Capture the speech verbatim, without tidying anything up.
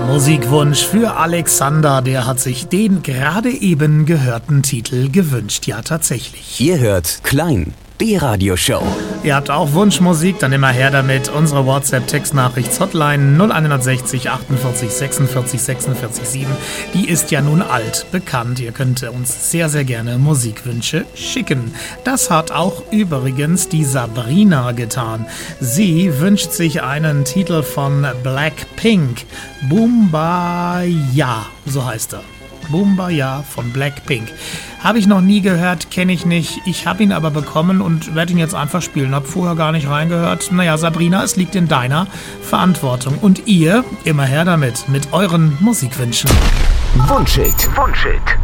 Musikwunsch für Alexander, der hat sich den gerade eben gehörten Titel gewünscht. Ja, tatsächlich. Ihr hört Klein, die Radioshow. Ihr habt auch Wunschmusik, dann immer her damit. Unsere WhatsApp-Textnachrichts-Hotline null sechs achtundvierzig sechsundvierzig sechsundvierzig sieben. Die ist ja nun alt bekannt. Ihr könnt uns sehr, sehr gerne Musikwünsche schicken. Das hat auch übrigens die Sabrina getan. Sie wünscht sich einen Titel von Blackpink. Boomba-Ya, so heißt er. Boomba-Ya von Blackpink. Habe ich noch nie gehört, kenne ich nicht. Ich habe ihn aber bekommen und werde ihn jetzt einfach spielen. Habe vorher gar nicht reingehört. Naja, Sabrina, es liegt in deiner Verantwortung. Und ihr, immer her damit, mit euren Musikwünschen. Wunschhit. Wunschhit.